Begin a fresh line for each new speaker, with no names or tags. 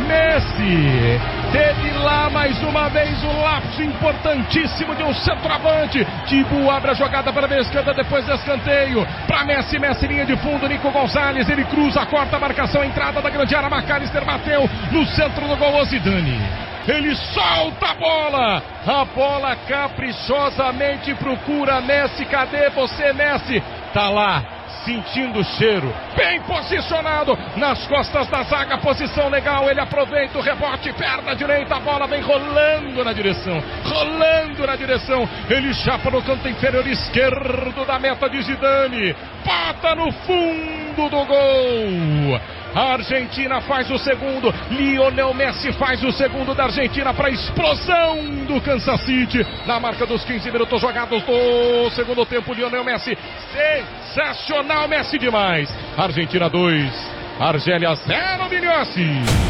Messi. Teve lá mais uma vez o lapso importantíssimo de um centroavante. Thibaut abre a jogada para a esquerda depois do escanteio. Para Messi, linha de fundo, Nico Gonzalez, ele cruza, corta a marcação, entrada da grande área, McAllister bateu no centro do gol, Zidane. Ele solta a bola caprichosamente procura Messi. Cadê você, Messi? Tá lá, sentindo o cheiro, bem posicionado nas costas da zaga, posição legal, ele aproveita o rebote, perna direita, a bola vem rolando na direção, ele chapa no canto inferior esquerdo da meta de Zidane, bota no fundo do gol. A Argentina faz o segundo, Lionel Messi faz o segundo da Argentina para a explosão do Kansas City. Na marca dos 15 minutos jogados do segundo tempo, Lionel Messi, sensacional, Messi demais. Argentina 2, Argélia 0, Vinicius.